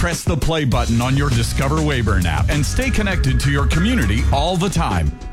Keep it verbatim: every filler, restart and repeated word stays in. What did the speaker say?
Press the play button on your Discover Weyburn app and stay connected to your community all the time.